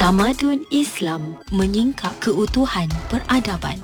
Tamadun Islam menyingkap keutuhan peradaban.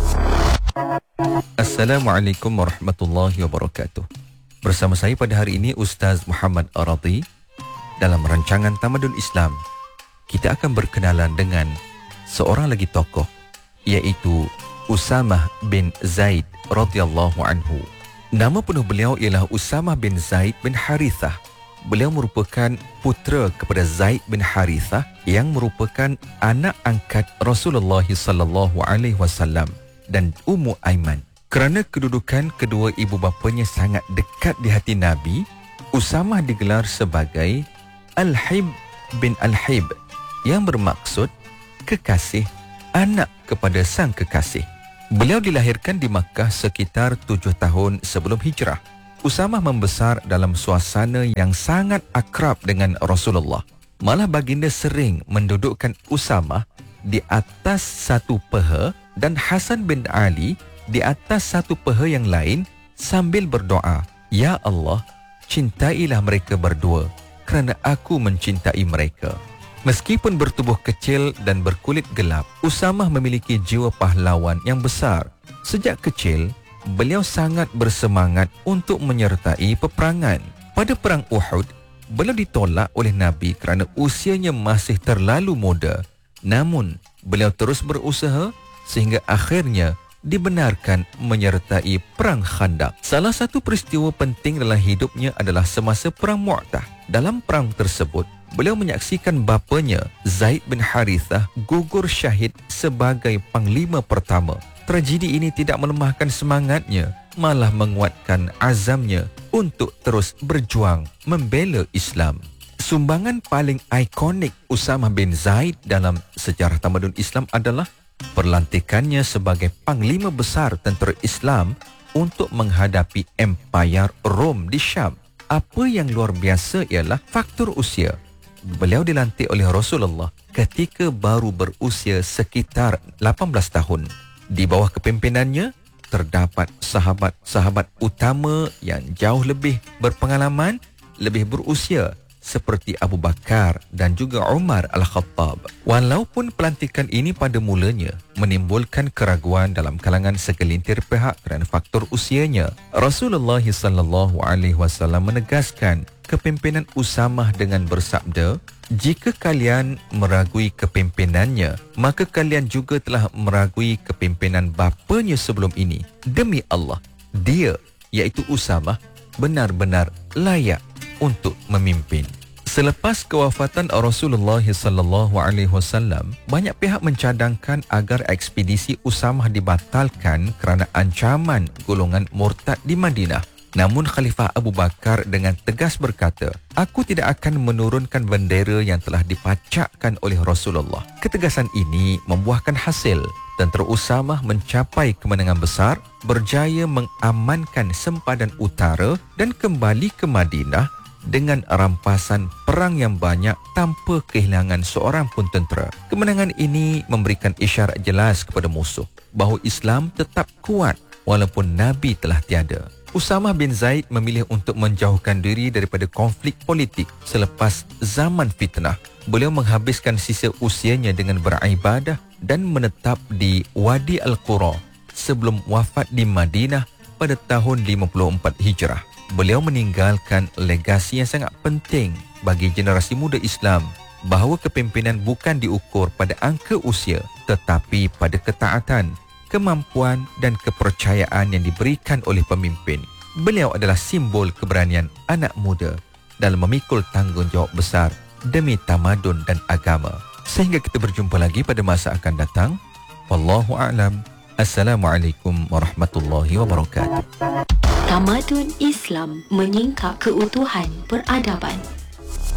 Assalamualaikum warahmatullahi wabarakatuh. Bersama saya pada hari ini Ustaz Muhammad Aradi. Dalam rancangan Tamadun Islam, kita akan berkenalan dengan seorang lagi tokoh, iaitu Usamah bin Zaid radhiyallahu anhu. Nama penuh beliau ialah Usamah bin Zaid bin Harithah. Beliau merupakan putera kepada Zaid bin Harithah yang merupakan anak angkat Rasulullah sallallahu alaihi wasallam dan Ummu Aiman. Kerana kedudukan kedua ibu bapanya sangat dekat di hati Nabi, Usamah digelar sebagai Al-Hib bin Al-Hib, yang bermaksud kekasih, anak kepada sang kekasih. Beliau dilahirkan di Makkah sekitar 7 tahun sebelum hijrah. Usamah membesar dalam suasana yang sangat akrab dengan Rasulullah. Malah baginda sering mendudukkan Usamah di atas satu peha dan Hasan bin Ali di atas satu peha yang lain sambil berdoa, "Ya Allah, cintailah mereka berdua kerana aku mencintai mereka." Meskipun bertubuh kecil dan berkulit gelap, Usamah memiliki jiwa pahlawan yang besar. Sejak kecil, beliau sangat bersemangat untuk menyertai peperangan. Pada perang Uhud, beliau ditolak oleh Nabi kerana usianya masih terlalu muda. Namun, beliau terus berusaha sehingga akhirnya dibenarkan menyertai perang Khandaq. Salah satu peristiwa penting dalam hidupnya adalah semasa perang Mu'tah. Dalam perang tersebut, beliau menyaksikan bapanya Zaid bin Harithah gugur syahid sebagai panglima pertama. Tragedi ini tidak melemahkan semangatnya, malah menguatkan azamnya untuk terus berjuang membela Islam. Sumbangan paling ikonik Usamah bin Zaid dalam sejarah tamadun Islam adalah perlantikannya sebagai panglima besar tentera Islam untuk menghadapi Empayar Rom di Syam. Apa yang luar biasa ialah faktor usia. Beliau dilantik oleh Rasulullah ketika baru berusia sekitar 18 tahun. Di bawah kepimpinannya, terdapat sahabat-sahabat utama yang jauh lebih berpengalaman, lebih berusia seperti Abu Bakar dan juga Umar Al-Khattab. Walaupun pelantikan ini pada mulanya menimbulkan keraguan dalam kalangan segelintir pihak kerana faktor usianya, Rasulullah sallallahu alaihi wasallam menegaskan kepimpinan Usamah dengan bersabda, "Jika kalian meragui kepimpinannya, maka kalian juga telah meragui kepimpinan bapanya sebelum ini. Demi Allah, dia, iaitu Usamah, benar-benar layak untuk memimpin." Selepas kewafatan Rasulullah sallallahu alaihi wasallam, banyak pihak mencadangkan agar ekspedisi Usamah dibatalkan kerana ancaman golongan murtad di Madinah. Namun Khalifah Abu Bakar dengan tegas berkata, "Aku tidak akan menurunkan bendera yang telah dipacakkan oleh Rasulullah." Ketegasan ini membuahkan hasil. Tentera Usamah mencapai kemenangan besar, berjaya mengamankan sempadan utara dan kembali ke Madinah dengan rampasan perang yang banyak tanpa kehilangan seorang pun tentera. Kemenangan ini memberikan isyarat jelas kepada musuh bahawa Islam tetap kuat walaupun Nabi telah tiada. Usamah bin Zaid memilih untuk menjauhkan diri daripada konflik politik selepas zaman fitnah. Beliau menghabiskan sisa usianya dengan beribadah dan menetap di Wadi Al-Qura sebelum wafat di Madinah pada tahun 54 Hijrah. Beliau meninggalkan legasi yang sangat penting bagi generasi muda Islam, bahawa kepimpinan bukan diukur pada angka usia tetapi pada ketaatan, kemampuan dan kepercayaan yang diberikan oleh pemimpin. Beliau adalah simbol keberanian anak muda dalam memikul tanggungjawab besar demi tamadun dan agama. Sehingga kita berjumpa lagi pada masa akan datang. Wallahu a'lam. Assalamualaikum warahmatullahi wabarakatuh. Tamadun Islam menyingkap keutuhan peradaban.